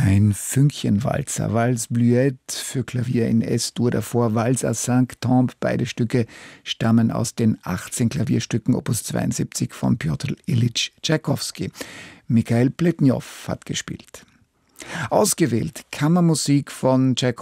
Ein Fünkchenwalzer, Valse Bluette für Klavier in S-Dur, davor Valse à cinq temps. Beide Stücke stammen aus den 18 Klavierstücken Opus 72 von Pjotr Ilyitsch Tschaikowski. Michail Pletnjow hat gespielt. Ausgewählt Kammermusik von Tschaikowski